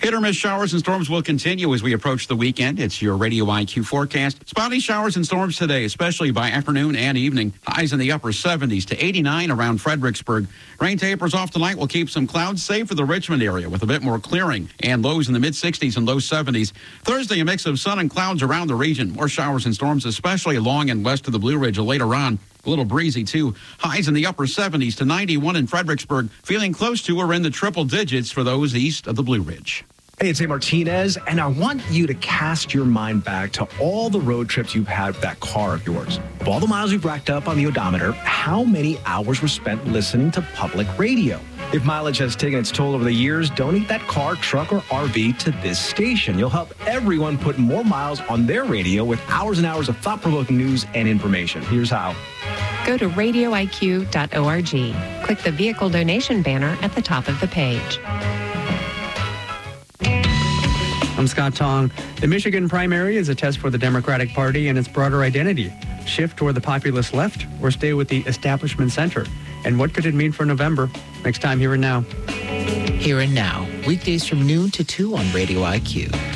Hit or miss showers and storms will continue as we approach the weekend. It's your Radio IQ forecast. Spotty showers and storms today, especially by afternoon and evening. Highs in the upper 70s to 89 around Fredericksburg. Rain tapers off tonight will keep some clouds safe for the Richmond area with a bit more clearing and lows in the mid-60s and low 70s. Thursday, a mix of sun and clouds around the region. More showers and storms, especially along and west of the Blue Ridge later on. A little breezy, too. Highs in the upper 70s to 91 in Fredericksburg. Feeling close to or in the triple digits for those east of the Blue Ridge. Hey, it's A. Martinez, and I want you to cast your mind back to all the road trips you've had with that car of yours. Of all the miles you've racked up on the odometer, how many hours were spent listening to public radio? If mileage has taken its toll over the years, donate that car, truck, or RV to this station. You'll help everyone put more miles on their radio with hours and hours of thought-provoking news and information. Here's how. Go to radioiq.org. Click the vehicle donation banner at the top of the page. I'm Scott Tong. The Michigan primary is a test for the Democratic Party and its broader identity. Shift toward the populist left or stay with the establishment center? And what could it mean for November? Next time, Here and Now. Here and Now, weekdays from noon to 2 on Radio IQ.